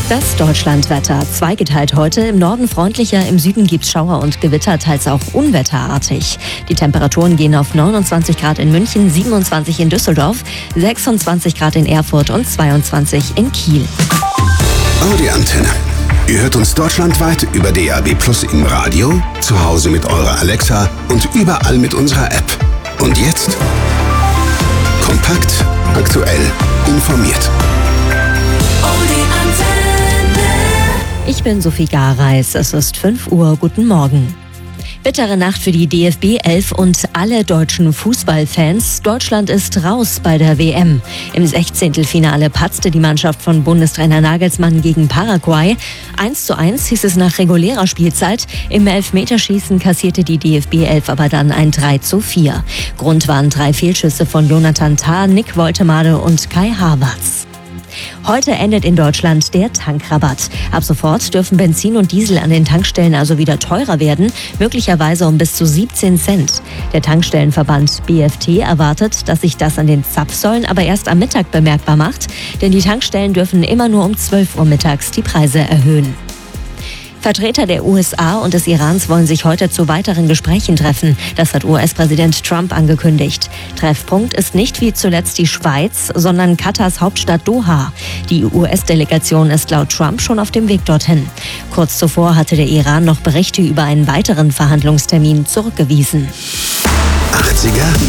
Das Deutschlandwetter. Zweigeteilt heute. Im Norden freundlicher, im Süden gibt's Schauer und Gewitter, teils auch unwetterartig. Die Temperaturen gehen auf 29 Grad in München, 27 in Düsseldorf, 26 Grad in Erfurt und 22 in Kiel. Audi Antenne. Ihr hört uns deutschlandweit über DAB+ im Radio, zu Hause mit eurer Alexa und überall mit unserer App. Und jetzt kompakt, aktuell, informiert. Ich bin Sophie Gareis. Es ist 5 Uhr. Guten Morgen. Bittere Nacht für die DFB 11 und alle deutschen Fußballfans. Deutschland ist raus bei der WM. Im 16. patzte die Mannschaft von Bundestrainer Nagelsmann gegen Paraguay. 1:1 hieß es nach regulärer Spielzeit. Im Elfmeterschießen kassierte die DFB 11 aber dann ein 3:4. Grund waren 3 Fehlschüsse von Jonathan Tah, Nick Woltemade und Kai Havertz. Heute endet in Deutschland der Tankrabatt. Ab sofort dürfen Benzin und Diesel an den Tankstellen also wieder teurer werden, möglicherweise um bis zu 17 Cent. Der Tankstellenverband BFT erwartet, dass sich das an den Zapfsäulen aber erst am Mittag bemerkbar macht, denn die Tankstellen dürfen immer nur um 12 Uhr mittags die Preise erhöhen. Vertreter der USA und des Irans wollen sich heute zu weiteren Gesprächen treffen. Das hat US-Präsident Trump angekündigt. Treffpunkt ist nicht wie zuletzt die Schweiz, sondern Katars Hauptstadt Doha. Die US-Delegation ist laut Trump schon auf dem Weg dorthin. Kurz zuvor hatte der Iran noch Berichte über einen weiteren Verhandlungstermin zurückgewiesen. 80er